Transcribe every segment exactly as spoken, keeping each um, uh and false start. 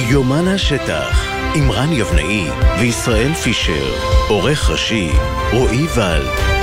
יומן השטח עם רן יבנאי וישראל פישר, עורך ראשי רועי ולד.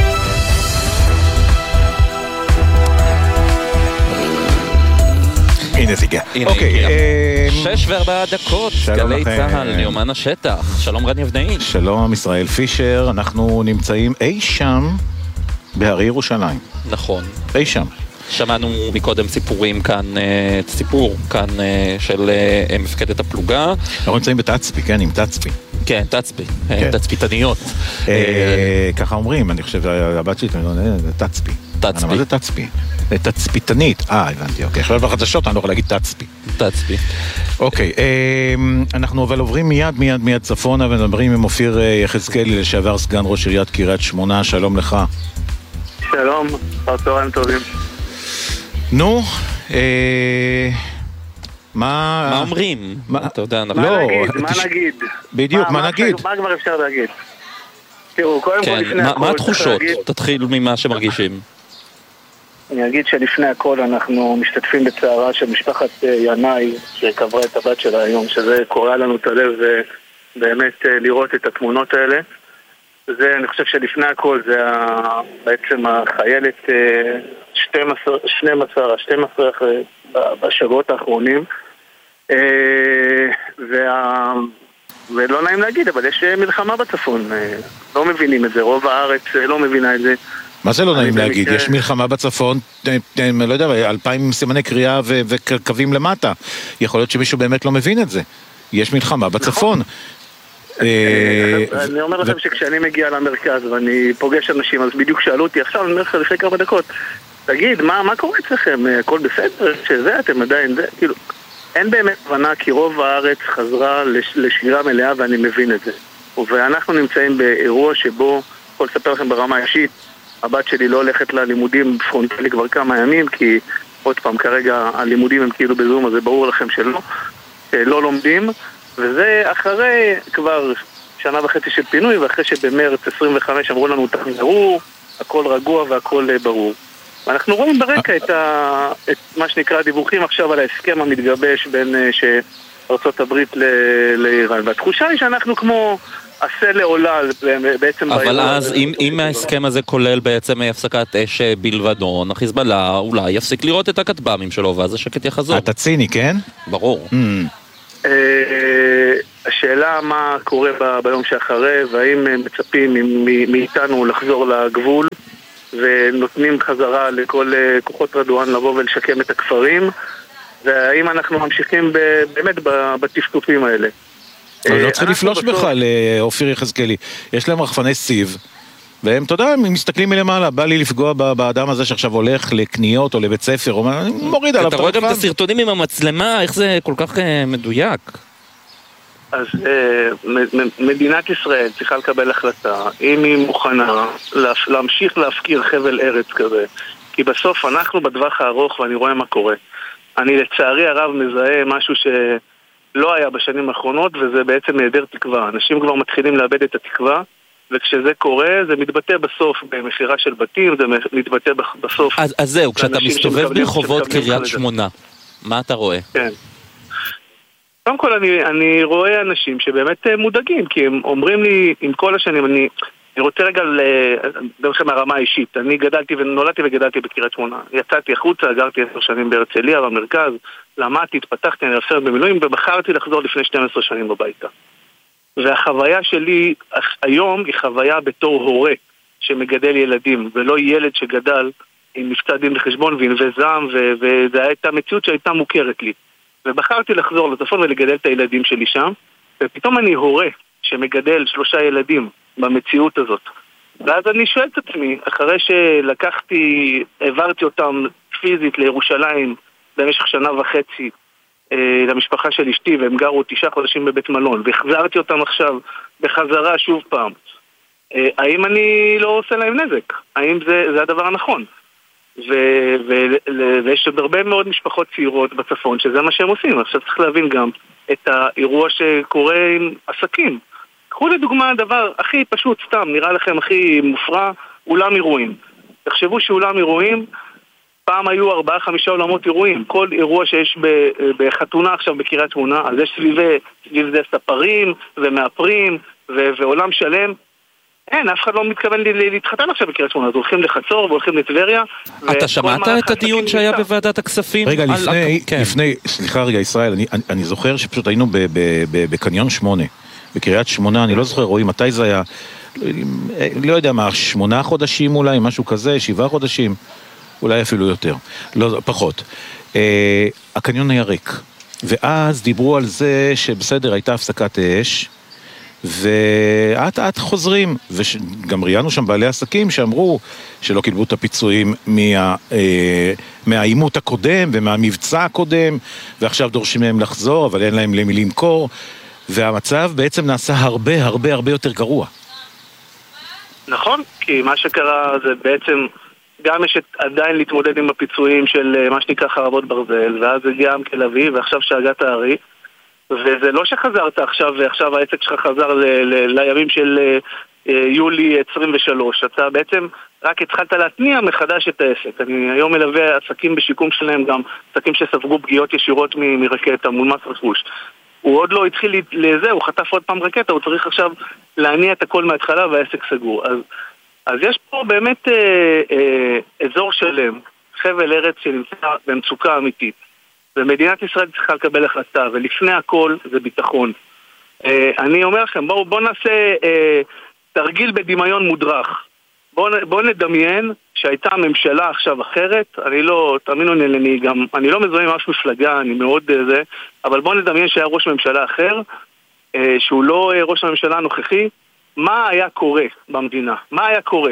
הנה זה הגיע. אוקיי, שש וארבע דקות, גלי צהל, יומן השטח. שלום רן יבנאי. שלום ישראל פישר, אנחנו נמצאים אי שם בהרי ירושלים. נכון. אי שם. שמענו מקודם סיפורים כאן, סיפור כאן של מפקדת הפלוגה. אנחנו נמצאים בתצפי, כן, עם תצפי. כן, תצפי, תצפיתניות. ככה אומרים, אני חושב, הבת שלי, תצפי. תצפי. מה זה תצפי? תצפיתנית. אה, הבנתי, אוקיי. עכשיו בחדשות אני לא יכול להגיד תצפי. תצפי. אוקיי, אנחנו אבל עוברים מיד מיד מיד צפונה ונדברים עם אופיר יחזקאלי, לשעבר סגן ראש עיריית קריית שמונה. שלום לך. שלום, צהריים טובים. נו, מה... מה אומרים? אתה יודע, מה נגיד? מה נגיד? בדיוק, מה נגיד? מה כבר אפשר להגיד? תראו, קודם כל לפני הכל... מה התחושות? תתחיל ממה שמרגישים. אני אגיד שלפני הכל אנחנו משתתפים בצערה של משפחת ינאי שקברה את הבת שלה היום, שזה קורא לנו את הלב באמת לראות את התמונות האלה. זה, אני חושב שלפני הכל זה בעצם החיילת שתים עשרה, שתים עשרה בשבועות האחרונים, וה... ולא נעים להגיד, אבל יש מלחמה בצפון, לא מבינים את זה, רוב הארץ לא מבינה את זה. מה זה לא נעים להגיד? יש מלחמה בצפון, לא יודע, אלפיים סימני קריאה וקווים למטה. יכול להיות שמישהו באמת לא מבין את זה. יש מלחמה בצפון. אני אומר לכם שכשאני מגיע למרכז ואני פוגש אנשים, אז בדיוק שאלו אותי עכשיו, אני אומר לך לפני כמה דקות, תגיד, מה קורה אצלכם? הכל בסדר? שזה אתם עדיין זה? כאילו, אין באמת הבנה כי רוב הארץ חזרה לשגרה מלאה ואני מבין את זה. ואנחנו נמצאים באירוע שבו, יכול לספר לכם ברמה אישית, הבת שלי לא הולכת ללימודים פרונטלי כבר כמה ימים, כי עוד פעם, כרגע הלימודים הם כאילו בזום, אז זה ברור לכם שלא, לא לומדים, וזה אחרי כבר שנה וחצי של פינוי, ואחרי שבמרץ עשרים וחמש אמרו לנו תחזרו, הכל רגוע והכל ברור. ואנחנו רואים ברקע את, ה... את מה שנקרא דיווחים עכשיו על ההסכם המתגבש בין ארצות הברית ל... לאיראן, והתחושה היא שאנחנו כמו עשה לעולה בעצם... אבל אז אם, אם ההסכם הזה כולל בעצם הפסקת אש בלבדון, החיזבאללה אולי יפסיק לראות את הכטב"מים שלו, ואז השקט יחזור. אתה ציני, כן? ברור. Mm. השאלה מה קורה ב... ביום שאחרי, והאם מצפים מאיתנו לחזור לגבול, ונותנים חזרה לכל כוחות רדואן לבוא ולשקם את הכפרים, והאם אנחנו ממשיכים באמת בטפטופים האלה. אבל לא צריך לפלוש בכלל, אופיר יחזקאלי. יש להם רחפני סיב, והם, אתה יודע, הם מסתכלים מלמעלה, בא לי לפגוע באדם הזה שעכשיו הולך לקניות או לבית ספר, או מוריד עליו. אתה רואה גם את הסרטונים עם המצלמה, איך זה כל כך מדויק? אז מדינת ישראל צריכה לקבל החלטה, אם היא מוכנה להמשיך להפקיר חבל ארץ כזה, כי בסוף אנחנו בטווח הארוך ואני רואה מה קורה. אני לצערי הרב מזהה משהו שלא היה בשנים האחרונות, וזה בעצם היעדר תקווה. אנשים כבר מתחילים לאבד את התקווה, וכשזה קורה זה מתבטא בסוף במחירה של בתים, זה מתבטא בסוף... אז, אז זהו, כשאתה מסתובב ברחובות קריית שמונה, מה אתה רואה? כן. קודם כל אני, אני רואה אנשים שבאמת מודאגים, כי הם אומרים לי, עם כל השנים, אני, אני רוצה רגע לדבר לכם מהרמה האישית. אני גדלתי ונולדתי וגדלתי בקריית שמונה. יצאתי החוצה, גרתי עשר שנים בהרצליה, במרכז, למדתי, התפתחתי, אני רפרנט במילואים, ובחרתי לחזור לפני שתים עשרה שנים בביתה. והחוויה שלי היום היא חוויה בתור הורה שמגדל ילדים, ולא ילד שגדל עם מבצע דין בחשבון וענבי זעם, וזו הייתה מציאות שהייתה מוכרת לי. ובחרתי לחזור לצפון ולגדל את הילדים שלי שם, ופתאום אני הורה שמגדל שלושה ילדים במציאות הזאת. ואז אני שואל את עצמי, אחרי שלקחתי, העברתי אותם פיזית לירושלים במשך שנה וחצי אה, למשפחה של אשתי, והם גרו תשעה חודשים בבית מלון, והחזרתי אותם עכשיו בחזרה שוב פעם. אה, האם אני לא עושה להם נזק? האם זה, זה הדבר הנכון? ו- ו- ויש עוד הרבה מאוד משפחות צעירות בצפון שזה מה שהם עושים. עכשיו צריך להבין גם את האירוע שקורה עם עסקים. קחו לדוגמה הדבר הכי פשוט, סתם נראה לכם הכי מופרע, אולם אירועים. תחשבו שאולם אירועים פעם היו ארבעה חמישה עולמות אירועים, כל אירוע שיש בחתונה עכשיו בקריית שמונה, אז יש סביב זה ספרים ומאפרים ועולם שלם. אין, אף אחד לא מתכוון להתחתן עכשיו בקריית שמונה, אז הולכים לחצור והולכים לטבריה. אתה שמעת את הדיון שהיה בוועדת הכספים? רגע, לפני, סליחה רגע ישראל, אני זוכר שפשוט היינו בקניון שמונה, בקריית שמונה, אני לא זוכר, רואים מתי זה היה, לא יודע מה, שמונה חודשים אולי, משהו כזה, שבעה חודשים, אולי אפילו יותר, לא, פחות. הקניון היה ריק, ואז דיברו על זה שבסדר, הייתה הפסקת אש, ועט עט חוזרים, וגם ראיינו שם בעלי עסקים שאמרו שלא קיבלו את הפיצויים מה, אה, מהאימות הקודם ומהמבצע הקודם, ועכשיו דורשים מהם לחזור, אבל אין להם למי למכור, והמצב בעצם נעשה הרבה הרבה הרבה יותר גרוע. נכון, כי מה שקרה זה בעצם גם יש עדיין להתמודד עם הפיצויים של מה שנקרא חרבות ברזל, ואז הגיע עם תל אביב, ועכשיו שאגת הארי, וזה לא שחזרת עכשיו, ועכשיו העסק שלך חזר ל- ל- לימים של uh, יולי עשרים ושלוש. אתה בעצם רק התחלת להתניע מחדש את העסק. אני היום מלווה עסקים בשיקום שלהם, גם עסקים שספגו פגיעות ישירות מ- מרקטה מול מס רכוש. הוא עוד לא התחיל לזה, הוא חטף עוד פעם רקטה, הוא צריך עכשיו להניע את הכל מההתחלה והעסק סגור. אז, אז יש פה באמת אה, אה, אזור שלם, חבל ארץ שנמצא במצוקה אמיתית. ומדינת ישראל צריכה לקבל החלטה, ולפני הכל זה ביטחון. אה, אני אומר לכם, בואו בוא נעשה אה, תרגיל בדמיון מודרך. בואו בוא נדמיין שהייתה ממשלה עכשיו אחרת, אני לא, תאמינו לי, אני גם, אני לא מזוהה עם אף מפלגה, אני מאוד זה, אבל בואו נדמיין שהיה ראש ממשלה אחר, אה, שהוא לא אה, ראש הממשלה הנוכחי, מה היה קורה במדינה? מה היה קורה?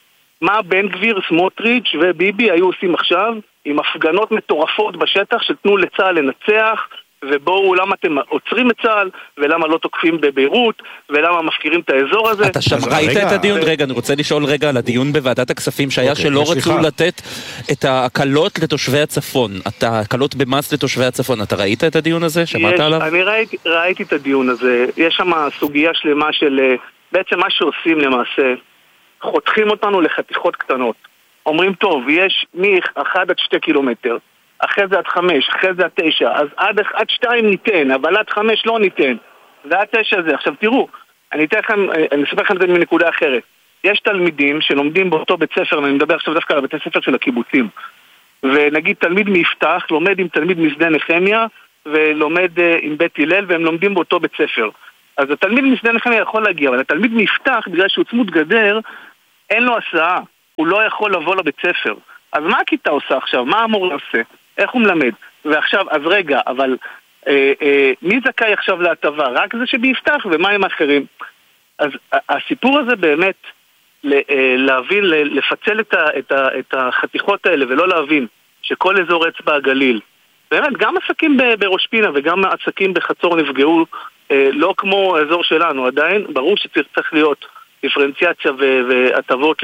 מה בן גביר, סמוטריץ' וביבי היו עושים עכשיו עם הפגנות מטורפות בשטח שתנו לצה"ל לנצח, ובואו למה אתם עוצרים את צה"ל, ולמה לא תוקפים בביירות, ולמה מפקירים את האזור הזה. אתה שם ראית את הדיון? רגע, אני רוצה לשאול רגע על הדיון בוועדת הכספים שהיה שלא רצו לתת את ההקלות לתושבי הצפון, את ההקלות במס לתושבי הצפון. אתה ראית את הדיון הזה? שמעת עליו? אני ראיתי את הדיון הזה. יש שם סוגיה שלמה של בעצם מה שעושים למעשה, חותכים אותנו לחתיכות קטנות. אומרים, טוב, יש מאחד עד שתי קילומטר, אחרי זה עד חמש, אחרי זה עד תשע, אז עד, עד שתיים ניתן, אבל עד חמש לא ניתן. ועד תשע זה. עכשיו תראו, אני אתן לכם, אני אספר לכם את זה מנקודה אחרת. יש תלמידים שלומדים באותו בית ספר, ואני מדבר עכשיו דווקא על בית הספר של הקיבוצים. ונגיד תלמיד מיפתח, לומד עם תלמיד משדה נחמיה, ולומד עם בית הלל, והם לומדים באותו בית ספר. אז התלמיד משדה נחמיה יכול להגיע, אבל התלמיד מיפתח, בגלל שהוא צמוד גדר, אין לו הסעה, הוא לא יכול לבוא לבית ספר. אז מה הכיתה עושה עכשיו? מה אמור לעשה? איך הוא מלמד? ועכשיו, אז רגע, אבל אה, אה, מי זכאי עכשיו להטבה? רק זה שביפתח, ומה עם האחרים? אז הסיפור הזה באמת, להבין, לפצל את, ה, את, ה, את החתיכות האלה, ולא להבין שכל אזור אצבע הגליל, באמת, גם עסקים בראש פינה וגם עסקים בחצור נפגעו, אה, לא כמו האזור שלנו, עדיין, ברור שצריך להיות דיפרנציאציה והטבות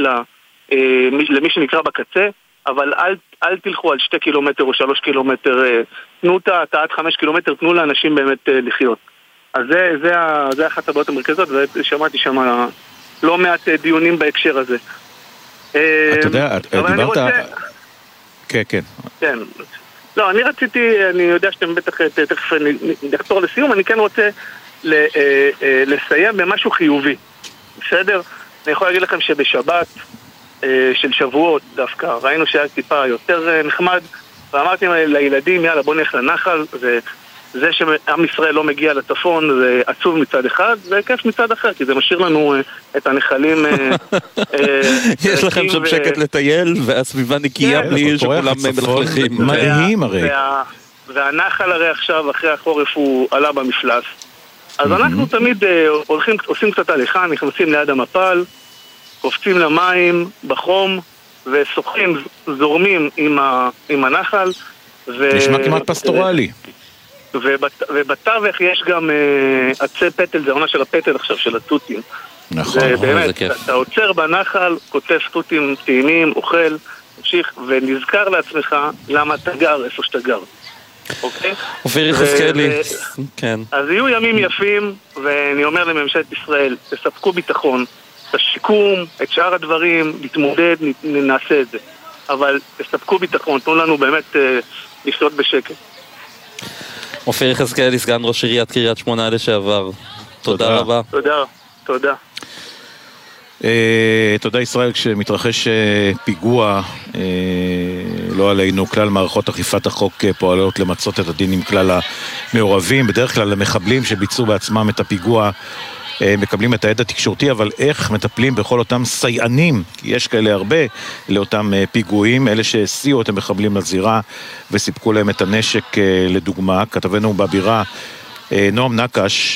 למי שנקרא בקצה, אבל אל, אל תלכו על שתי קילומטר או שלוש קילומטר, תנו את עד חמש קילומטר, תנו לאנשים באמת לחיות. אז זה, זה, זה אחת הבעיות המרכזיות, ושמעתי שם לא מעט דיונים בהקשר הזה. אתה יודע, דיברת... כן, כן. כן. לא, אני רציתי, אני יודע שאתם בטח תכף נחתור לסיום, אני כן רוצה לסיים במשהו חיובי. בסדר? אני יכול להגיד לכם שבשבת של שבועות דווקא, ראינו שהיה טיפה יותר נחמד, ואמרתי לילדים, יאללה בוא נלך לנחל, וזה שעם ישראל לא מגיע לצפון זה עצוב מצד אחד, זה כיף מצד אחר, כי זה משאיר לנו את הנחלים. יש לכם שם שקט לטייל, והסביבה נקייה בלי שכולם מלכלכים. מדהים הרי. והנחל הרי עכשיו, אחרי החורף, הוא עלה במפלס. אז אנחנו תמיד הולכים, עושים קצת הליכה, נכנסים ליד המפל, קופצים למים בחום ושוחים, זורמים עם, ה, עם הנחל ו... נשמע כמעט פסטורלי. ובת, ובתווך יש גם uh, עצי פטל, זה עונה של הפטל עכשיו, של התותים. נכון, באמת, אתה, אתה עוצר בנחל, כותב תותים טעימים, אוכל, ממשיך, ונזכר לעצמך למה אתה גר איפה שאתה גר. אוקיי? אופיר יחזקאלי, כן. אז יהיו ימים יפים, ואני אומר לממשלת ישראל, תספקו ביטחון, את השיקום, את שאר הדברים, להתמודד, נעשה את זה. אבל תספקו ביטחון, תנו לנו באמת לשלוט בשקט. אופיר יחזקאלי, סגן ראש עיריית קריית שמונה לשעבר. תודה רבה. תודה, תודה. תודה ישראל. כשמתרחש פיגוע, לא עלינו, כלל מערכות אכיפת החוק פועלות למצות את הדין עם כלל המעורבים, בדרך כלל המחבלים שביצעו בעצמם את הפיגוע מקבלים את העד התקשורתי, אבל איך מטפלים בכל אותם סייענים, כי יש כאלה הרבה לאותם פיגועים, אלה שהסיעו את המחבלים לזירה וסיפקו להם את הנשק לדוגמה. כתבנו בבירה נועם נקש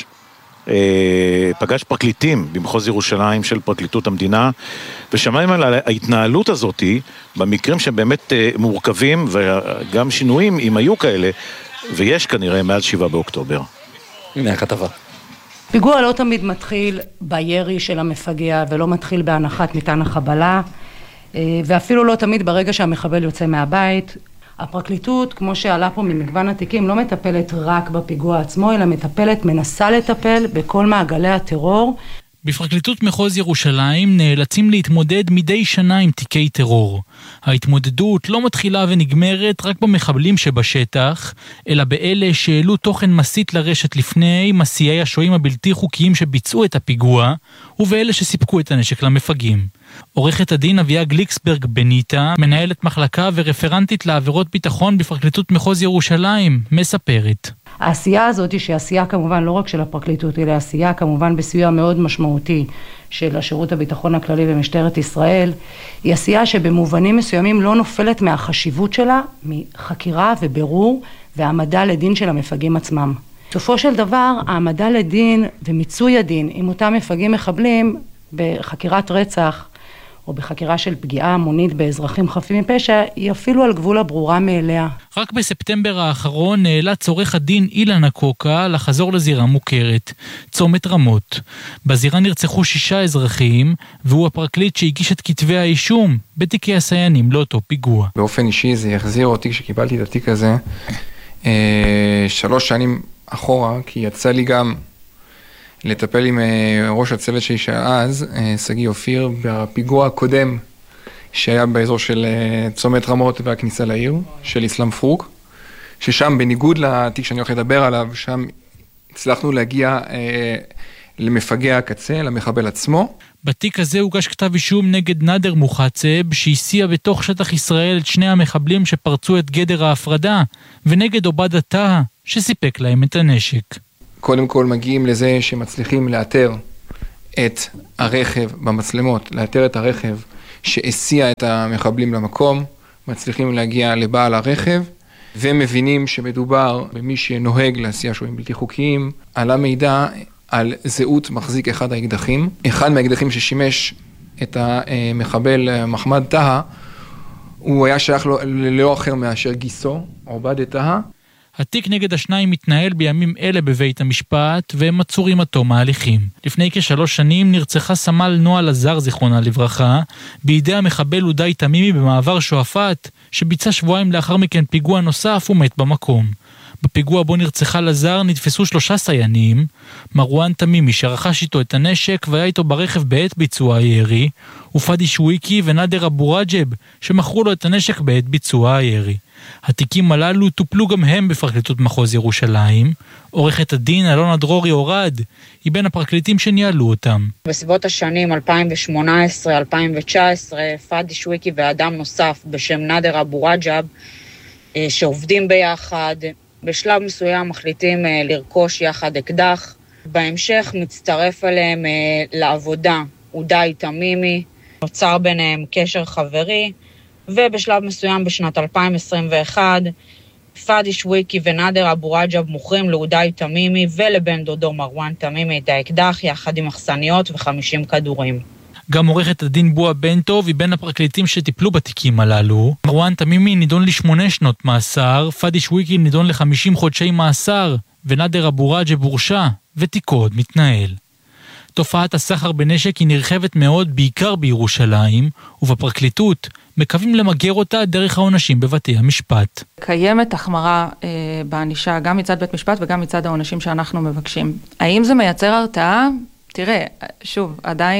פגש פרקליטים במחוז ירושלים של פרקליטות המדינה, ושמעים על ההתנהלות הזאת במקרים שהם באמת מורכבים, וגם שינויים אם היו כאלה, ויש כנראה מאז שבעה באוקטובר. הנה הכתבה. פיגוע לא תמיד מתחיל בירי של המפגע ולא מתחיל בהנחת מטען החבלה, ואפילו לא תמיד ברגע שהמחבל יוצא מהבית. הפרקליטות, כמו שעלה פה ממגוון התיקים, לא מטפלת רק בפיגוע עצמו, אלא מטפלת, מנסה לטפל בכל מעגלי הטרור. בפרקליטות מחוז ירושלים נאלצים להתמודד מדי שנה עם תיקי טרור. ההתמודדות לא מתחילה ונגמרת רק במחבלים שבשטח, אלא באלה שהעלו תוכן מסית לרשת לפני מסיעי השוהים הבלתי חוקיים שביצעו את הפיגוע, ובאלה שסיפקו את הנשק למפגעים. עורכת הדין אביה גליקסברג בניטה, מנהלת מחלקה ורפרנטית לעבירות ביטחון בפרקליטות מחוז ירושלים, מספרת. העשייה הזאת שהיא עשייה כמובן לא רק של הפרקליטות, אלא עשייה כמובן בסיוע מאוד משמעותי של השירות הביטחון הכללי ומשטרת ישראל, היא עשייה שבמובנים מסוימים לא נופלת מהחשיבות שלה, מחקירה ובירור והעמדה לדין של המפגעים עצמם. בסופו של דבר, העמדה לדין ומיצוי הדין עם אותם מפגעים מחבלים בחקירת רצח או בחקירה של פגיעה המונית באזרחים חפים מפשע, היא אפילו על גבול הברורה מאליה. רק בספטמבר האחרון נאלץ עורך הדין אילן הקוקה לחזור לזירה מוכרת, צומת רמות. בזירה נרצחו שישה אזרחים, והוא הפרקליט שהגיש את כתבי האישום בתיקי הסיינים לאותו פיגוע. באופן אישי זה יחזיר אותי כשקיבלתי את התיק הזה, שלוש שנים אחורה, כי יצא לי גם לטפל עם ראש הצוות שלי שאז, סגי אופיר, בפיגוע הקודם שהיה באזור של צומת רמות והכניסה לעיר, של איסלאם פרוק, ששם בניגוד לתיק שאני הולך לדבר עליו, שם הצלחנו להגיע למפגע הקצה, למחבל עצמו. בתיק הזה הוגש כתב אישום נגד נאדר מוחצב, שהסיע בתוך שטח ישראל את שני המחבלים שפרצו את גדר ההפרדה, ונגד עובדה טהה, שסיפק להם את הנשק. קודם כל מגיעים לזה שמצליחים לאתר את הרכב במצלמות, לאתר את הרכב שהסיע את המחבלים למקום, מצליחים להגיע לבעל הרכב, ומבינים שמדובר במי שנוהג להסיע שוהים בלתי חוקיים, עלה מידע על זהות מחזיק אחד האקדחים. אחד מהאקדחים ששימש את המחבל מחמד טהה, הוא היה שייך לו ללא אחר מאשר גיסו, עובדה טהה. התיק נגד השניים מתנהל בימים אלה בבית המשפט, והם עצורים עד תום ההליכים. לפני כשלוש שנים נרצחה סמל נועה לזר, זיכרונה לברכה, בידי המחבל הודאי תמימי במעבר שועפאט, שביצע שבועיים לאחר מכן פיגוע נוסף ומת במקום. בפיגוע בו נרצחה לזר נתפסו שלושה סיינים, מרואן תמימי שרכש איתו את הנשק והיה איתו ברכב בעת ביצוע הירי, ופאדי שוויקי ונאדר אבו רג'ב שמכרו לו את הנשק בעת ביצוע הירי. התיקים הללו טופלו גם הם בפרקליטות מחוז ירושלים. עורכת הדין אלונה דרורי אורד היא בין הפרקליטים שניהלו אותם. בסביבות השנים אלפיים שמונה עשרה אלפיים תשע עשרה פאדי שוויקי ואדם נוסף בשם נאדר אבו רג'ב שעובדים ביחד, בשלב מסוים מחליטים לרכוש יחד אקדח, בהמשך מצטרף אליהם לעבודה הודאי תמימי, נוצר ביניהם קשר חברי, ובשלב מסוים בשנת אלפיים עשרים ואחת פאדי שוויקי ונאדר אבו רג'ב מוכרים להודאי תמימי ולבן דודו מרואן תמימי את האקדח יחד עם מחסניות וחמישים כדורים. גם עורכת הדין בועה בן טוב היא בין הפרקליטים שטיפלו בתיקים הללו. מרואן תמימי נידון לשמונה שנות מאסר, פאדי שוויקי נידון לחמישים חודשי מאסר, ונאדר אבו רג'ב הורשע, ותיקו עוד מתנהל. תופעת הסחר בנשק היא נרחבת מאוד בעיקר בירושלים, ובפרקליטות מקווים למגר אותה דרך העונשים בבתי המשפט. קיימת החמרה אה, בענישה גם מצד בית משפט וגם מצד העונשים שאנחנו מבקשים. האם זה מייצר הרתעה? תראה, שוב, עדיין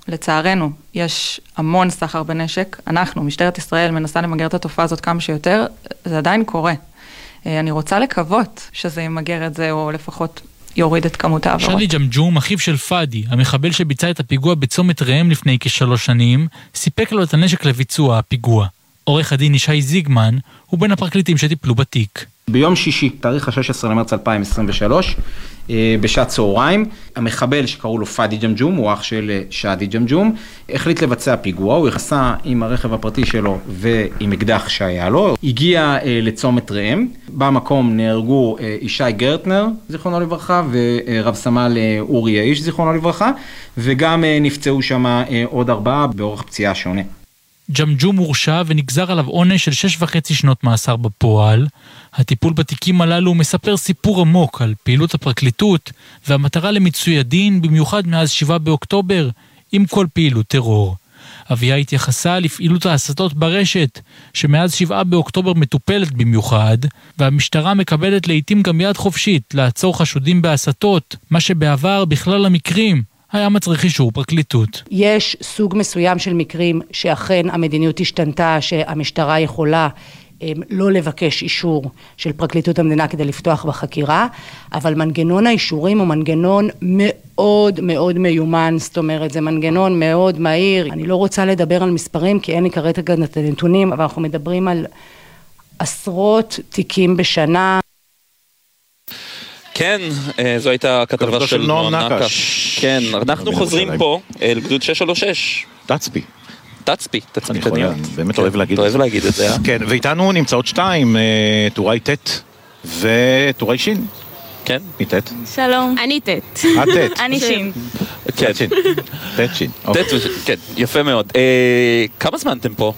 לצערנו, יש המון סחר בנשק. אנחנו, משטרת ישראל, מנסה למגר את התופעה הזאת כמה שיותר, זה עדיין קורה. אני רוצה לקוות שזה ימגר את זה, או לפחות יוריד את כמות העברות. שרלי ג'מג'ום, אחיו של פאדי, המחבל שביצע את הפיגוע בצומת ראם לפני כשלוש שנים, סיפק לו את הנשק לביצוע הפיגוע. עורך הדין ישי זיגמן הוא בין הפרקליטים שטיפלו בתיק. ביום שישי, תאריך ה-שש עשרה למרץ אלפיים עשרים ושלוש, בשעת צהריים, המחבל שקראו לו פאדי ג'מג'ום, הוא אח של שאדי ג'מג'ום, החליט לבצע פיגוע, הוא יחסה עם הרכב הפרטי שלו ועם אקדח שהיה לו, הגיע לצומת ראם, במקום נהרגו ישי גרטנר, זיכרונו לברכה, ורב סמל אורי האיש, זיכרונו לברכה, וגם נפצעו שם עוד ארבעה באורח פציעה שונה. ג'מג'ום הורשע ונגזר עליו עונש של שש וחצי שנות מאסר בפועל. הטיפול בתיקים הללו מספר סיפור עמוק על פעילות הפרקליטות והמטרה למיצוי הדין, במיוחד מאז שבעה באוקטובר, עם כל פעילות טרור. אביה התייחסה לפעילות ההסתות ברשת, שמאז שבעה באוקטובר מטופלת במיוחד, והמשטרה מקבלת לעתים גם יד חופשית לעצור חשודים בהסתות, מה שבעבר בכלל המקרים היה מצריך אישור פרקליטות. יש סוג מסוים של מקרים שאכן המדיניות השתנתה, שהמשטרה יכולה לא לבקש אישור של פרקליטות המדינה כדי לפתוח בחקירה, אבל מנגנון האישורים הוא מנגנון מאוד מאוד מיומן, זאת אומרת, זה מנגנון מאוד מהיר. אני לא רוצה לדבר על מספרים, כי אין לי כרגע את הנתונים, אבל אנחנו מדברים על עשרות תיקים בשנה. כן, זו הייתה הכתבה של נועם נקש. כן, אנחנו חוזרים פה אל גדוד שש שלוש שש. תצפי. תצפי, תצפי. אני באמת אוהב להגיד את זה. אוהב להגיד את זה, אה? כן, ואיתנו נמצאות שתיים, טוראי טט וטוראי שין. כן? מי טט? שלום. אני טט. את טט. אני שין. טט שין. טט שין. טט ושין, כן, יפה מאוד. כמה זמן אתם פה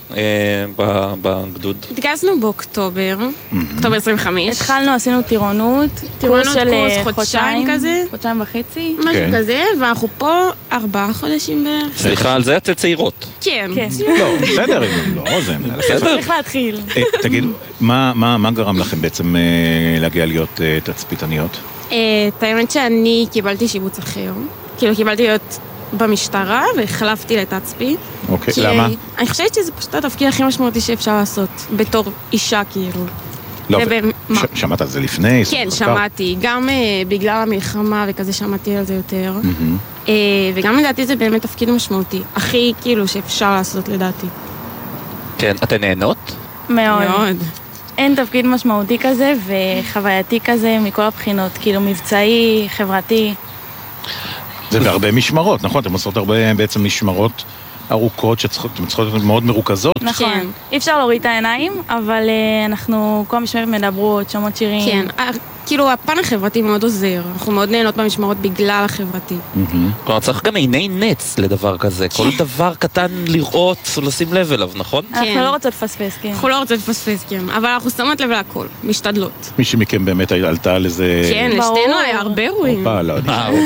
בגדוד? התגייסנו באוקטובר, אוקטובר עשרים וחמש. התחלנו, עשינו טירונות, טירונות קורס חודשיים כזה. חודשיים וחצי. משהו כזה, ואנחנו פה ארבעה חודשים בערך. סליחה, על זה אתם צעירות. כן. לא, בסדר, לא, זה... צריך להתחיל. תגיד, מה גרם לכם בעצם להגיע להיות תצפיתניות? את האמת שאני קיבלתי שיבוץ אחר. כאילו קיבלתי להיות במשטרה והחלפתי לתצפית. אוקיי, למה? אני חושבת שזה פשוט התפקיד הכי משמעותי שאפשר לעשות בתור אישה כאילו. לא, שמעת על זה לפני? כן, שמעתי. גם בגלל המלחמה וכזה שמעתי על זה יותר. וגם לדעתי זה באמת תפקיד משמעותי. הכי כאילו שאפשר לעשות לדעתי. כן, אתן נהנות? מאוד. מאוד. אין תפקיד משמעותי כזה וחווייתי כזה מכל הבחינות, כאילו מבצעי, חברתי. זה בהרבה משמרות, נכון? אתם עושות הרבה בעצם משמרות ארוכות שצריכות להיות מאוד מרוכזות. נכון, אי אפשר להוריד את העיניים, אבל אנחנו כל המשמרת מדברות, שומעות שירים. כן, כאילו הפן החברתי מאוד עוזר, אנחנו מאוד נהנות במשמרות בגלל החברתי. כלומר, צריך גם עיני נץ לדבר כזה, כל דבר קטן לראות ולשים לב אליו, נכון? אנחנו לא רוצות לפספס, כן. אנחנו לא רוצות לפספס, כן, אבל אנחנו שמות לב להכל, משתדלות. מישהי מכם באמת עלתה על איזה... כן, לשתינו היה הרבה אירועים. הרבה?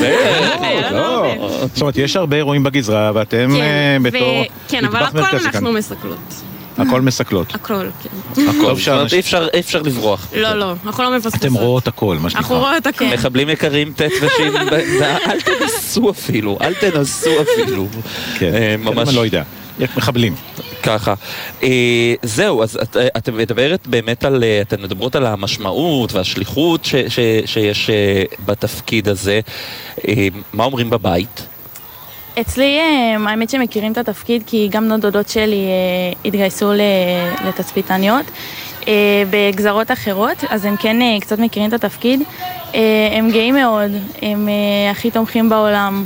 לא. זאת אומרת, יש הרבה אירועים בגזרה, ואתם בתור... כן, אבל הכל אנחנו מסקלות. הכל מסקלות. הכל, כן. הכל, אי אפשר לברוח. לא, לא, אנחנו לא מפספסות. אתם רואות הכל, מה שנקרא. אנחנו רואות הכל. מחבלים יקרים, טט ושין, אל תנסו אפילו, אל תנסו אפילו. כן, אני לא יודע. מחבלים. ככה. זהו, אז אתם מדברת באמת על, אתן מדברות על המשמעות והשליחות שיש בתפקיד הזה. מה אומרים בבית? אצלי, האמת שמכירים את התפקיד, כי גם דודות שלי התגייסו לתצפיתניות בגזרות אחרות, אז הם כן קצת מכירים את התפקיד. הם גאים מאוד, הם הכי תומכים בעולם,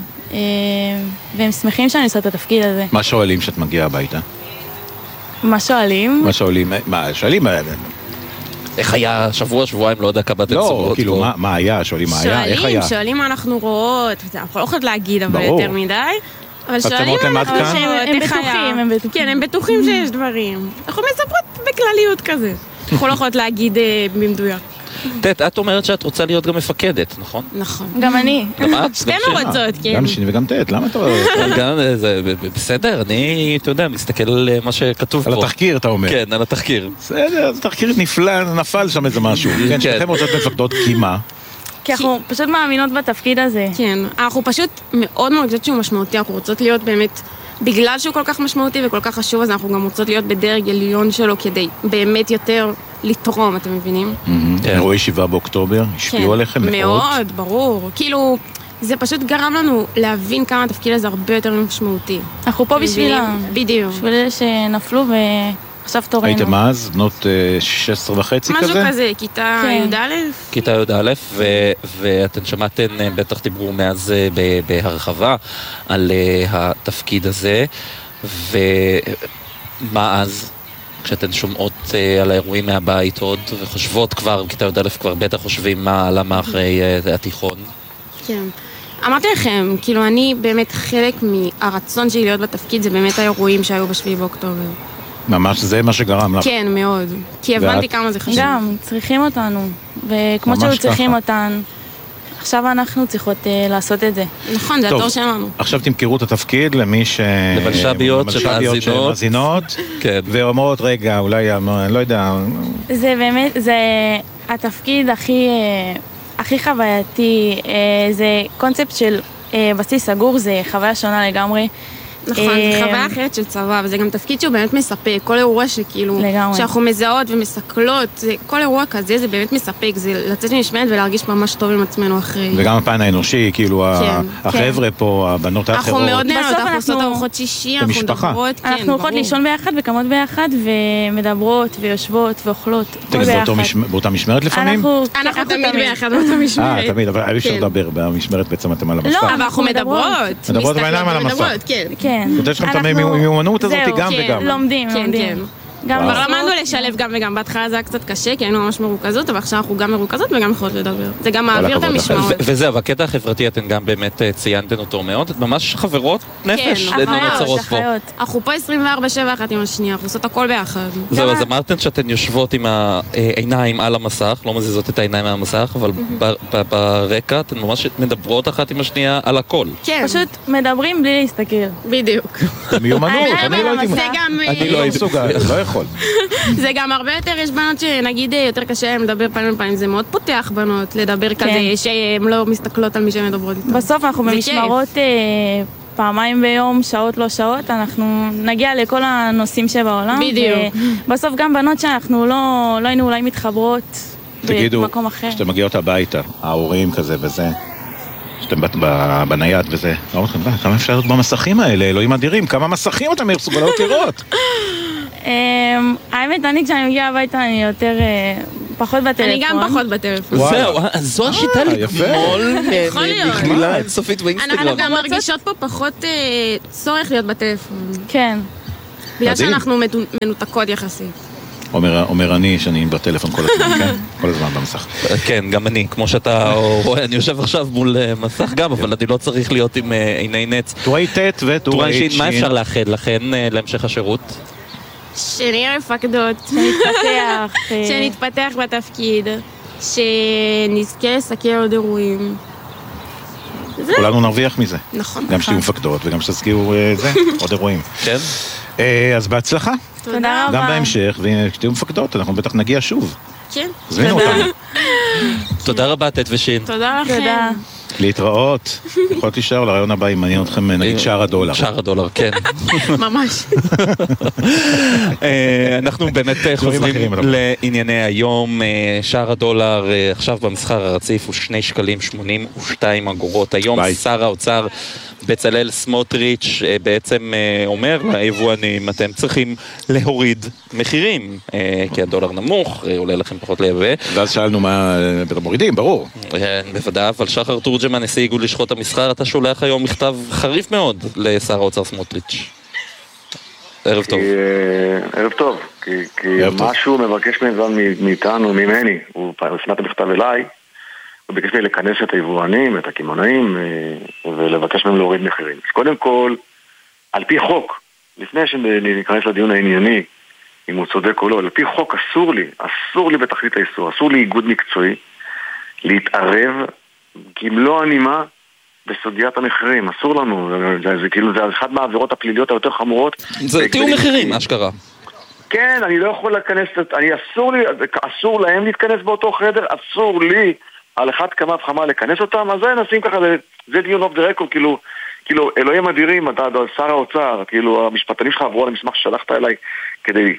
והם שמחים שאני עושה את התפקיד הזה. מה שואלים שאת מגיעה הביתה? מה שואלים? מה שואלים? מה שואלים? איך היה שבוע, שבועיים, לא יודע כמה תצורות. לא, כאילו, מה היה? שואלים מה היה? איך היה? שואלים מה אנחנו רואות, אנחנו לא יכולות להגיד, אבל יותר מדי. אבל שואלים אנחנו הם בטוחים, הם בטוחים. כן, הם בטוחים שיש דברים. אנחנו מספרות בכלליות כזה. אנחנו לא יכולות להגיד במדויק. טט, את אומרת שאת רוצה להיות גם מפקדת, נכון? נכון. גם אני. גם את? שתינו רוצות, כן. גם שני וגם טט, למה אתה... גם, בסדר, אני, אתה יודע, מסתכל על מה שכתוב פה. על התחקיר, אתה אומר. כן, על התחקיר. בסדר, זה תחקיר נפלא, נפל שם איזה משהו. כן, שאתם רוצות מפקדות, כי מה? כי אנחנו פשוט מאמינות בתפקיד הזה. כן, אנחנו פשוט מאוד מרגישות שהוא משמעותי, אנחנו רוצות להיות באמת, בגלל שהוא כל כך משמעותי וכל כך חשוב, אז אנחנו גם רוצות להיות בדרג עליון שלו כדי באמת יותר לתרום, אתם מבינים? אירועי שבעה באוקטובר, השפיעו עליכם מאוד? מאוד, ברור. כאילו, זה פשוט גרם לנו להבין כמה התפקיד הזה הרבה יותר משמעותי. אנחנו פה בשבילם. בדיוק. בשביל אלה שנפלו ועכשיו תורנו. הייתם אז, בנות שש עשרה וחצי כזה? משהו כזה, כיתה י"א. כיתה י"א, ואתן שמעתן, בטח דיברו מאז בהרחבה על התפקיד הזה, ומה אז? כשאתן שומעות על האירועים מהבית עוד, וחושבות כבר, כיתה י"א כבר בטח חושבים מה למה אחרי התיכון. כן. אמרתי לכם, כאילו אני באמת חלק מהרצון שלי להיות בתפקיד, זה באמת האירועים שהיו בשביעי באוקטובר. ממש זה מה שגרם לך. כן, מאוד. כי הבנתי כמה זה חשוב. גם, צריכים אותנו. וכמו שהיו צריכים אותן, עכשיו אנחנו צריכות uh, לעשות את זה. נכון, זה התור שלנו. עכשיו תמכרו את התפקיד למי ש... לבלשביות שמאזינות. כן. ואומרות, רגע, אולי, אני לא יודע... זה באמת, זה התפקיד הכי, הכי חווייתי. זה קונספט של בסיס סגור, זה חוויה שונה לגמרי. נכון, זה חוויה אחרת של צבא, וזה גם תפקיד שהוא באמת מספק. כל אירוע שכאילו, שאנחנו מזהות ומסקלות, כל אירוע כזה זה באמת מספק, זה לצאת ממשמרת ולהרגיש ממש טוב עם עצמנו אחרי. וגם הפן האנושי, כאילו, החבר'ה פה, הבנות האחרות. אנחנו מאוד נהנות, אנחנו עושות ארוחות שישי, אנחנו מדברות, כן, אנחנו הולכות לישון ביחד וקמות ביחד, ומדברות ויושבות ואוכלות, כל ביחד. באותה משמרת לפעמים? אנחנו תמיד ביחד באותה משמרת. אה, תמיד, אבל אי אפשר לדבר במשמרת בעצם אתם על המסך. לא, אבל אנחנו מדברות. מדברות בעיניים על המסך. כן. יש לכם את המיומנות הזאת גם וגם. לומדים, לומדים. כבר למדנו לשלב גם וגם, בהתחלה זה היה קצת קשה, כי היינו ממש מרוכזות, אבל עכשיו אנחנו גם מרוכזות וגם יכולות לדבר. זה גם מעביר את המשמעות. וזהו, בקטע החברתי אתם גם באמת ציינתן אותו מאוד, את ממש חברות נפש. כן, אחיות. אנחנו פה עשרים וארבע שבע אחת עם השנייה, אנחנו עושות הכל ביחד. זהו, אז אמרתן שאתן יושבות עם העיניים על המסך, לא מזיזות את העיניים מהמסך, אבל ברקע אתן ממש מדברות אחת עם השנייה על הכל. כן. פשוט מדברים בלי להסתכל. בדיוק. מיומנות, אני לא הייתי מסוגל, לא יכול. זה גם הרבה יותר, יש בנות שנגיד יותר קשה להם לדבר פעמים פעמים, זה מאוד פותח בנות לדבר כזה, שהן לא מסתכלות על מי שהן מדברות איתו. בסוף אנחנו במשמרות פעמיים ביום, שעות לא שעות, אנחנו נגיע לכל הנושאים שבעולם. בדיוק. בסוף גם בנות שאנחנו לא היינו אולי מתחברות במקום אחר. כשאתם מגיעות הביתה, ההורים כזה וזה, שאתם בנייד וזה, כמה אפשר להיות במסכים האלה, אלוהים אדירים, כמה מסכים אתם מסוגלות לראות? האמת, אני כשאני מגיעה הביתה אני יותר פחות בטלפון. אני גם פחות בטלפון. זהו, זו השיטה לגמול בכלילה אינסופית באינסטגרם. אנחנו גם מרגישות פה פחות צורך להיות בטלפון. כן. בגלל שאנחנו מנותקות יחסית. אומר אני שאני בטלפון כל הזמן, כן? כל הזמן במסך. כן, גם אני, כמו שאתה רואה, אני יושב עכשיו מול מסך גם, אבל אני לא צריך להיות עם עיני נץ. טורי טט וטורי שין. מה אפשר לאחד לכן להמשך השירות? שנהיה מפקדות, שנתפתח, שנתפתח בתפקיד, שנזכה לסקר עוד אירועים. כולנו נרוויח מזה. נכון. גם שתהיו מפקדות וגם שתזכירו זה, עוד אירועים. כן. אז בהצלחה. תודה רבה. גם בהמשך, וכשתהיו מפקדות, אנחנו בטח נגיע שוב. כן. זמינו אותנו. תודה רבה, טט ושין. תודה לכם. להתראות. יכולת להישאר לרעיון הבא, אם מעניין אתכם, נגיד שער הדולר. שער הדולר, כן. ממש. אנחנו באמת חוזרים לענייני היום. שער הדולר עכשיו במסחר הרציף הוא שני שקלים שמונים ושתיים אגורות. היום שר האוצר בצלאל סמוטריץ' בעצם אומר ליבואנים, אתם צריכים להוריד מחירים, כי הדולר נמוך, עולה לכם פחות לייבא. ואז שאלנו מה מורידים, ברור. בוודאי, אבל שחר תורג'מן, נשיא איגוד לשכות המסחר, אתה שולח היום מכתב חריף מאוד לשר האוצר סמוטריץ'. ערב טוב. ערב טוב, כי משהו מבקש מאיתנו, ממני, הוא הפנה את המכתב אליי, הוא ביקש לי לכנס את היבואנים, את הקמעונאים, ולבקש מהם להוריד מחירים. אז קודם כל, על פי חוק, לפני שניכנס לדיון הענייני, אם הוא צודק או לא, על פי חוק אסור לי, אסור לי בתכלית האיסור, אסור לי איגוד מקצועי, להתערב כמלוא הנימה בסוגיית המחירים. אסור לנו, זה, זה כאילו, זה אחת מהעבירות הפליליות היותר חמורות. זה תיאור מחירים, אשכרה. כן, אני לא יכול להיכנס, אני אסור לי, אסור להם להתכנס באותו חדר, אסור לי על אחד כמה וכמה לכנס אותם, אז זה נשים ככה, זה, זה דיון אוף דה רקורד, כאילו, כאילו, אלוהים אדירים, אתה, שר האוצר, כאילו, המשפטנים שלך עברו על המסמך ששלחת אליי, כדי,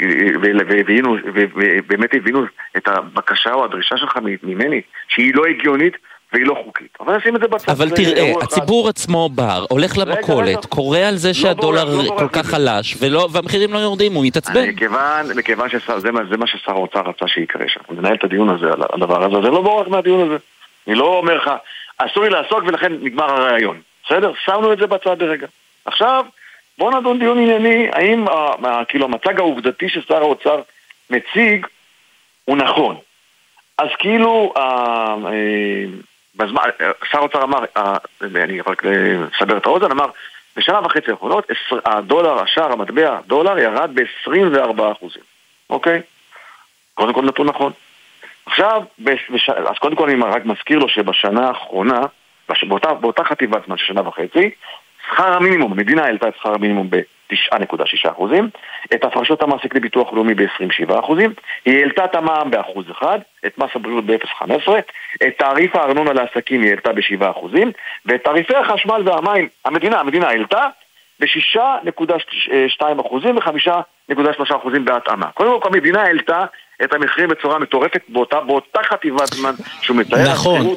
ובאמת הבינו את הבקשה או הדרישה שלך ממני, שהיא לא הגיונית והיא לא חוקית. אבל נשים את זה בצד. אבל תראה, הציבור עצמו בר, הולך למכולת, קורא על זה שהדולר כל כך חלש, והמחירים לא יורדים, הוא מתעצבן. מכיוון שזה מה ששר האוצר רצה שיקרה שם. הוא מנהל את הדיון הזה, על הדבר הזה, זה לא בורח מהדיון הזה. אני לא אומר לך, אסור לי לעסוק ולכן נגמר הרעיון. בסדר? שמנו את זה בצד ברגע. עכשיו, בואו נדון דיון ענייני, האם כאילו המצג העובדתי ששר האוצר מציג הוא נכון. אז כאילו, בזמן, שר האוצר אמר, אני רק לסבר את האוזן, אמר, בשנה וחצי האחרונות, הדולר, השער, המטבע, דולר ירד ב-עשרים וארבעה אחוזים. אוקיי? קודם כל נתון נכון. עכשיו, בש... אז קודם כל אני רק מזכיר לו שבשנה האחרונה, באותה, באותה חטיבת זמן של שנה וחצי, שכר המינימום, המדינה העלתה את שכר המינימום ב-תשע נקודה שש אחוזים, את הפרשות המעסיק לביטוח לאומי ב-עשרים ושבעה אחוזים, היא העלתה את המע"מ באחוז אחד, את מס הבריאות ב-אפס נקודה חמש עשרה, את תעריף הארנונה לעסקים היא העלתה ב-שבעה אחוזים, ואת תעריפי החשמל והמים, המדינה, המדינה העלתה ב-שישה נקודה שתיים אחוזים ו-חמישה נקודה שלושה אחוזים בהתאמה. קודם כל, המדינה העלתה את המחירים בצורה מטורפת באותה, באותה חטיבת זמן שהוא מתאר. נכון,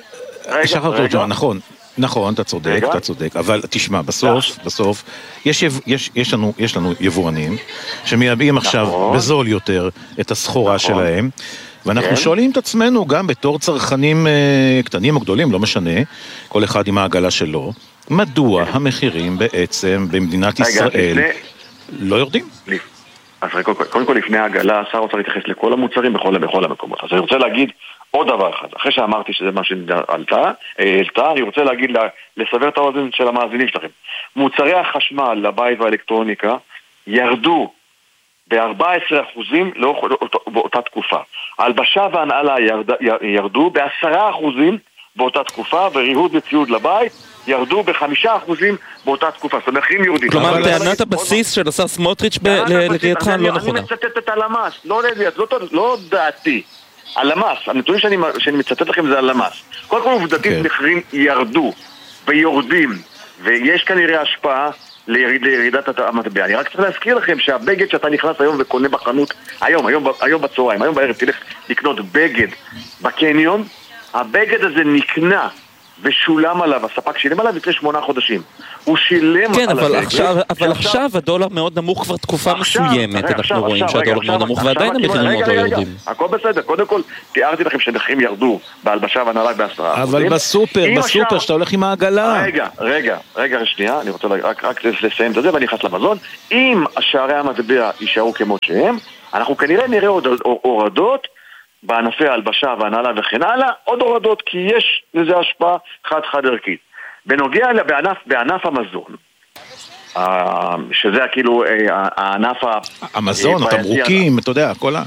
נכון. נכון, אתה צודק, אתה צודק, אבל תשמע, בסוף, בסוף, יש, יש, יש לנו, יש לנו יבואנים שמייבאים עכשיו בזול יותר את הסחורה שלהם, ואנחנו שואלים את עצמנו גם בתור צרכנים קטנים או גדולים, לא משנה, כל אחד עם העגלה שלו, מדוע המחירים בעצם במדינת ישראל לא יורדים? אז קודם כל לפני העגלה, שר האוצר להתייחס לכל המוצרים בכל, בכל המקומות. אז אני רוצה להגיד עוד דבר אחד, אחרי שאמרתי שזה מה שעלתה, העלתה, אני רוצה להגיד, לסבר את האוזן של המאזינים שלכם. מוצרי החשמל לבית והאלקטרוניקה ירדו ב-ארבעה עשר אחוזים באותה תקופה. ההלבשה והנעלה ירד, ירדו ב-עשרה אחוזים באותה תקופה, וריהוט וציוד לבית ירדו בחמישה אחוזים באותה תקופה. זאת אומרת, מחירים יורדים. כלומר, טענת הבסיס של השר סמוטריץ' לקריאתך לא נכונה. אני מצטט את הלמ"ס, לא דעתי. הלמ"ס, הנתונים שאני מצטט לכם זה הלמ"ס. קודם כל עובדתית מחירים ירדו ויורדים, ויש כנראה השפעה לירידת המטבע. אני רק צריך להזכיר לכם שהבגד שאתה נכנס היום וקונה בחנות, היום, היום, היום בצהריים, היום בערב תלך לקנות בגד בקניון, הבגד הזה נקנה ושולם עליו, הספק שילם עליו לפני שמונה חודשים. הוא שילם כן, עליו. כן, אבל, אבל עכשיו הדולר מאוד נמוך כבר תקופה עכשיו, מסוימת. אנחנו עכשיו, רואים עכשיו, שהדולר רגע, מאוד נמוך עכשיו, ועדיין המחירים מאוד לא יורדים. הכל בסדר. קודם כל, תיארתי לכם שמחירים ירדו בהלבשה והנעלה בעשרה. אבל בסופר, בסופר שאתה הולך עם העגלה. רגע, רגע, רגע, שנייה, אני רוצה רק, רק לסיים את זה ואני נכנס למזון. אם שערי המטבע יישארו כמות שהם, אנחנו כנראה נראה עוד הורדות בענפי ההלבשה והנעלה וכן הלאה, עוד הורדות, כי יש לזה השפעה חד-חד ערכית. בנוגע בענף, בענף המזון, שזה כאילו הענף המזון, התמרוקים, אתה יודע, כל ה...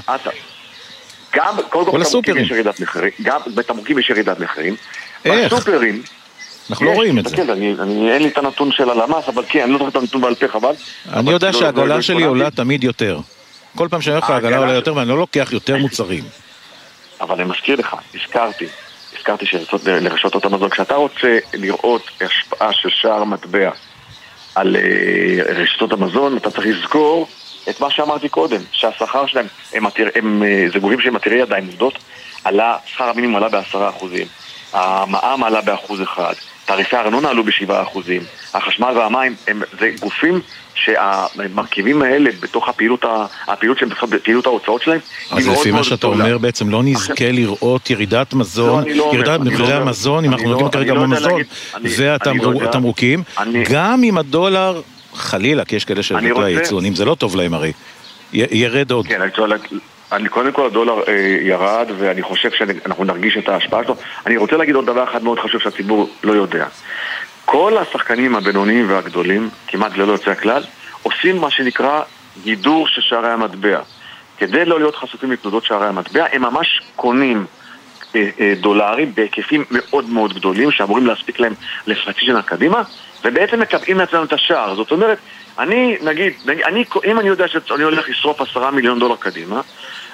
גם, כל הסופרים יש ירידת מחירים, גם בתמרוקים יש ירידת מחירים. איך? בסופרים... אנחנו לא רואים את זה. אין לי את הנתון של הלמ"ס, אבל כן, אני לא זוכר את הנתון בעל פה חבל. אני יודע שהעגלה שלי עולה תמיד יותר. כל פעם שאני הולך העגלה עולה יותר, ואני לא לוקח יותר מוצרים. אבל אני מזכיר לך, הזכרתי, הזכרתי לרשתות המזון, כשאתה רוצה לראות השפעה של שער מטבע על רשתות המזון, אתה צריך לזכור את מה שאמרתי קודם, שהשכר שלהם, הם, הם, זה גופים שהם עתירי ידיים עובדות, עלה, שכר המינימום עלה בעשרה אחוזים, המע"מ עלה באחוז אחד, תעריפי הארנונה עלו בשבעה אחוזים, החשמל והמים, הם, זה גופים שהמרכיבים האלה בתוך הפעילות, הפעילות שהם בפעילות ההוצאות שלהם. אז לפי מה שאתה אומר בעצם לא נזכה לראות ירידת מזון, ירידת מחירי המזון, אם אנחנו נוגעים כרגע במזון, והתמרוקים, גם אם הדולר חלילה, כי יש כאלה שבטו היצואנים, זה לא טוב להם הרי, ירד עוד. כן, אני קודם כל הדולר ירד, ואני חושב שאנחנו נרגיש את ההשפעה שלו. אני רוצה להגיד עוד דבר אחד מאוד חשוב שהציבור לא יודע. כל השחקנים הבינוניים והגדולים, כמעט ללא יוצא הכלל, עושים מה שנקרא גידור של שערי המטבע. כדי לא להיות חשופים לתנודות שערי המטבע, הם ממש קונים דולרים בהיקפים מאוד מאוד גדולים, שאמורים להספיק להם לחצי שנה קדימה, ובעצם מקבעים לעצמם את השער. זאת אומרת, אני, נגיד, נגיד אני, אם אני יודע שאני הולך לשרוף עשרה מיליון דולר קדימה,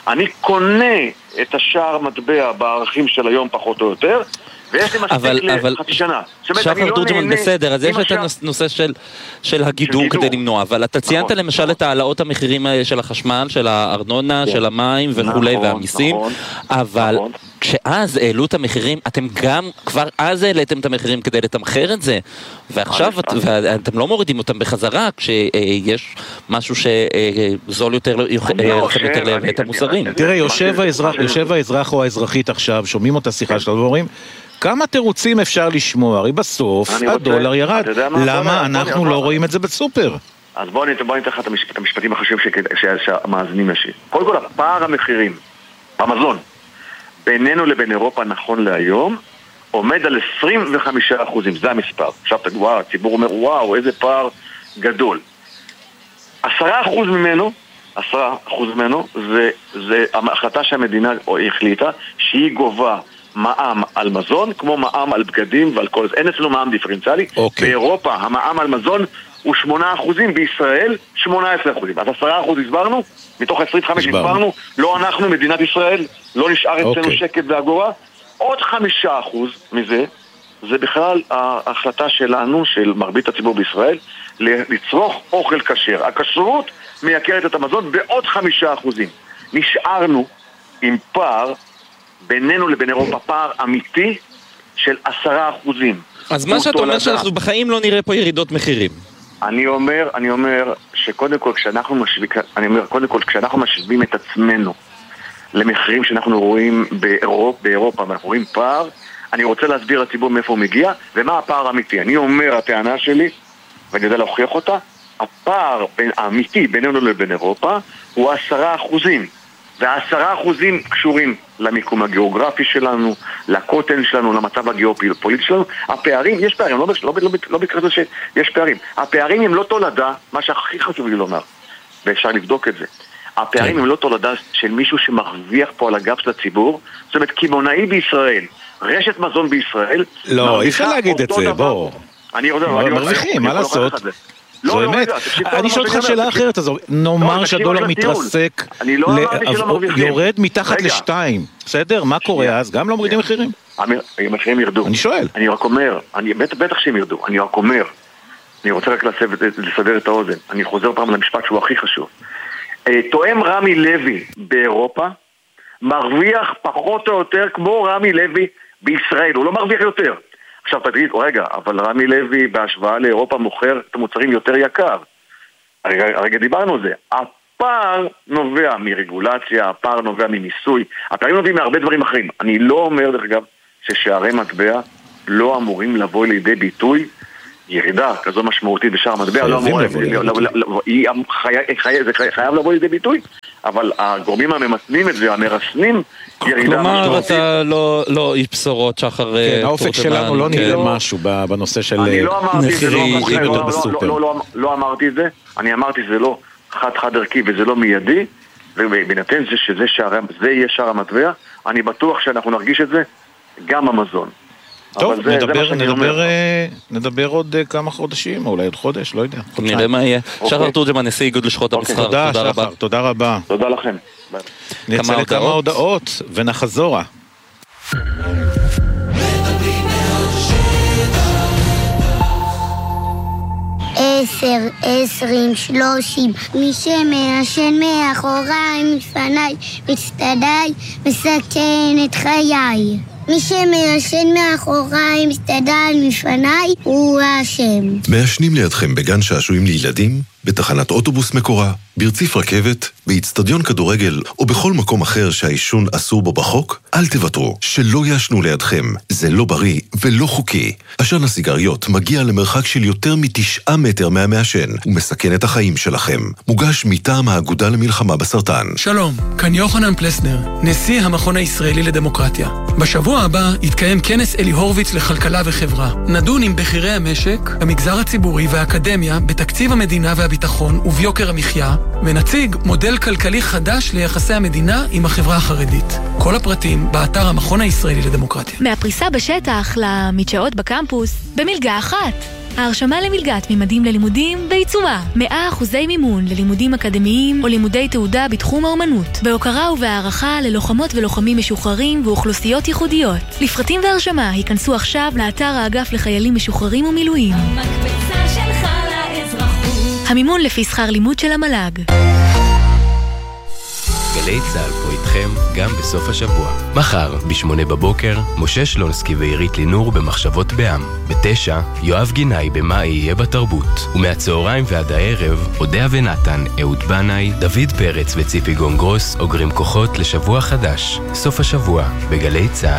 אני קונה את השער מטבע בערכים של היום פחות או יותר, ויש לי מספיק לחצי שנה. שחר תורג'מן בסדר, אז יש את הנושא של הגידור כדי למנוע, אבל אתה ציינת למשל את העלאות המחירים של החשמל, של הארנונה, של המים וכולי והמיסים, אבל כשאז העלו את המחירים, אתם גם כבר אז העליתם את המחירים כדי לתמחר את זה, ועכשיו אתם לא מורידים אותם בחזרה כשיש משהו שזול יותר להביא את המוצרים. תראה, יושב האזרח או האזרחית עכשיו, שומעים אותה שיחה שלנו ואומרים, כמה תירוצים אפשר לשמוע? הרי בסוף הדולר ירד. למה אנחנו לא רואים את זה בסופר? אז בואו ניתן לך את המשפטים החשובים שהמאזינים ישאיר. קודם כל, פער המחירים במזון בינינו לבין אירופה נכון להיום עומד על עשרים וחמישה אחוזים, זה המספר. עכשיו תגידו, הציבור אומר, וואו, איזה פער גדול. עשרה אחוז ממנו, עשרה אחוז ממנו, זה, זה ההחלטה שהמדינה החליטה שהיא גובה מע"מ על מזון, כמו מע"מ על בגדים ועל כל זה. אין אצלנו מע"מ דיפרנציאלי. Okay. באירופה המע"מ על מזון הוא שמונה אחוזים, בישראל שמונה עשרה אחוזים. אז עשרה אחוז הסברנו, מתוך עשרים וחמש הסברנו, לא אנחנו, מדינת ישראל, לא נשאר אצלנו okay. שקט ואגורה. עוד חמישה אחוז מזה, זה בכלל ההחלטה שלנו, של מרבית הציבור בישראל, לצרוך אוכל כשר. הכשרות מייקרת את המזון בעוד חמישה אחוזים. נשארנו עם פער בינינו לבין אירופה, פער אמיתי של עשרה אחוזים. אז מה שאתה אומר שאנחנו בחיים לא נראה פה ירידות מחירים. אני אומר, אני אומר שקודם כל כשאנחנו משווים, אני אומר קודם כל כשאנחנו משווים את עצמנו למחירים שאנחנו רואים באירופה, באירופה, ואנחנו רואים פער, אני רוצה להסביר לציבור מאיפה הוא מגיע ומה הפער האמיתי. אני אומר, הטענה שלי, ואני יודע להוכיח אותה, הפער בין, האמיתי בינינו לבין אירופה הוא עשרה אחוזים. והעשרה אחוזים קשורים למיקום הגיאוגרפי שלנו, לקוטן שלנו, למצב הגיאופוליטי שלנו. הפערים, יש פערים, לא, לא, לא, לא בקרב שיש פערים. הפערים הם לא תולדה, מה שהכי חשוב לי לומר, ואפשר לבדוק את זה. הפערים הם לא תולדה של מישהו שמרוויח פה על הגב של הציבור, זאת אומרת, קמעונאי בישראל, רשת מזון בישראל, לא, אי אפשר להגיד את זה, בוא. אני יודע, מרוויחים, מה לעשות? זו אמת. אני שואל אותך שאלה אחרת, אז נאמר שהדולר מתרסק, יורד מתחת לשתיים, בסדר? מה קורה אז? גם לא מורידים מחירים? המחירים ירדו. אני שואל. אני רק אומר, בטח שהם ירדו, אני רק אומר, אני רוצה רק לסדר את האוזן, אני חוזר פעם למשפט שהוא הכי חשוב. תואם רמי לוי באירופה, מרוויח פחות או יותר כמו רמי לוי בישראל, הוא לא מרוויח יותר. עכשיו תגיד, רגע, אבל רמי לוי בהשוואה לאירופה מוכר את המוצרים יותר יקר. הרגע, הרגע דיברנו על זה. הפער נובע מרגולציה, הפער נובע ממיסוי, הפערים נובעים מהרבה דברים אחרים. אני לא אומר, דרך אגב, ששערי מטבע לא אמורים לבוא לידי ביטוי ירידה כזו משמעותית בשער המטבע, לא אמור, זה חייב לבוא לידי ביטוי, אבל הגורמים הממתנים את זה, המרסנים, ירידה משמעותית. כלומר, אתה לא איש בשורות, שחר תורג'מן. האופק שלנו לא נראה משהו בנושא של מחירים יותר בסופר. לא אמרתי את זה, אני אמרתי שזה לא חד-חד ערכי וזה לא מיידי, ובינתן שזה יהיה שער המטבע, אני בטוח שאנחנו נרגיש את זה גם המזון. טוב, נדבר, נדבר, נדבר עוד כמה חודשים, או אולי עוד חודש, לא יודע. נראה מה יהיה. שחר תורג'מן, נשיא איגוד לשכות המסחר. תודה, שחר, תודה רבה. תודה לכם. נצא לכמה הודעות ונחזורה. עשר, עשרים, שלושים, מי שמעשן מאחוריי, מפניי, מצטדיי, מסכן את חיי. מי שמעשן מאחוריי, מסתדל מפניי, הוא האשם. מעשנים לידכם בגן שעשועים לילדים, בתחנת אוטובוס מקורה, ברציף רכבת, באצטדיון כדורגל או בכל מקום אחר שהעישון אסור בו בחוק, אל תוותרו, שלא יעשנו לידכם. זה לא בריא ולא חוקי. עשן הסיגריות מגיע למרחק של יותר מתשעה מטר מהמעשן ומסכן את החיים שלכם. מוגש מטעם האגודה למלחמה בסרטן. שלום, כאן יוחנן פלסנר, נשיא המכון הישראלי לדמוקרטיה. בשבוע הבא יתקיים כנס אלי הורוביץ לכלכלה וחברה. נדון עם בכירי המשק, המגזר הציבורי והאקדמיה בתקציב המדינה והביטחון וביוקר המחיה, ונציג מודל כלכלי חדש ליחסי המדינה עם החברה החרדית. כל הפרטים באתר המכון הישראלי לדמוקרטיה. מהפריסה בשטח למדשאות בקמפוס, במלגה אחת. ההרשמה למלגת ממדים ללימודים בעיצומה. מאה אחוזי מימון ללימודים אקדמיים או לימודי תעודה בתחום האומנות. בהוקרה ובהערכה ללוחמות ולוחמים משוחררים ואוכלוסיות ייחודיות. לפרטים והרשמה היכנסו עכשיו לאתר האגף לחיילים משוחררים ומילואים. המקבצה שלך לאזרחות. המימון לפי שכר לימוד של המל"ג. גלי צהל פה איתכם גם בסוף השבוע. מחר, בשמונה בבוקר, משה שלונסקי ועירית לינור במחשבות בעם. בתשע, יואב גינאי במה יהיה בתרבות. ומהצהריים ועד הערב, אודיה ונתן, אהוד בנאי, דוד פרץ וציפי גונגרוס אוגרים כוחות לשבוע חדש. סוף השבוע, בגלי צהל.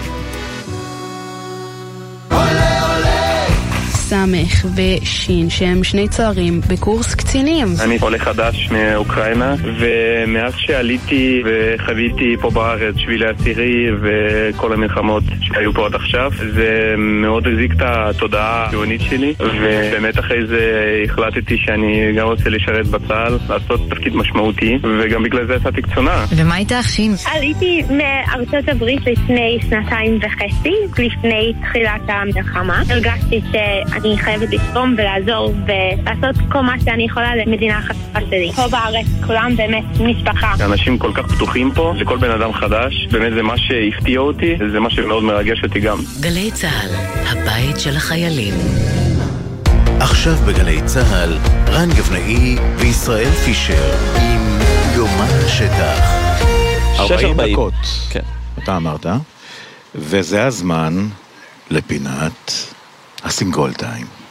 סמך ושין שהם שני צוערים בקורס קצינים. אני עולה חדש מאוקראינה, ומאז שעליתי וחוויתי פה בארץ שבילי עשירי וכל המלחמות שהיו פה עד עכשיו, זה מאוד הזיק את התודעה הציונית שלי, ובאמת אחרי זה החלטתי שאני גם רוצה לשרת בצה"ל, לעשות תפקיד משמעותי, וגם בגלל זה עשיתי קצונה. ומה איתך, שין? עליתי מארצות הברית לפני שנתיים וחצי, לפני תחילת המלחמה. הרגשתי ש... אני חייבת לתרום ולעזור ולעשות כל מה שאני יכולה למדינה החדשה שלי. פה בארץ כולם באמת משפחה. אנשים כל כך פתוחים פה, לכל בן אדם חדש, באמת זה מה שהפתיע אותי, זה מה שמאוד מרגש אותי גם. גלי צהל, הבית של החיילים. עכשיו בגלי צהל, רן גבנאי וישראל פישר עם יומן השטח. ארבעים דקות, כן, אתה אמרת, וזה הזמן לפינת הסינגול טיים.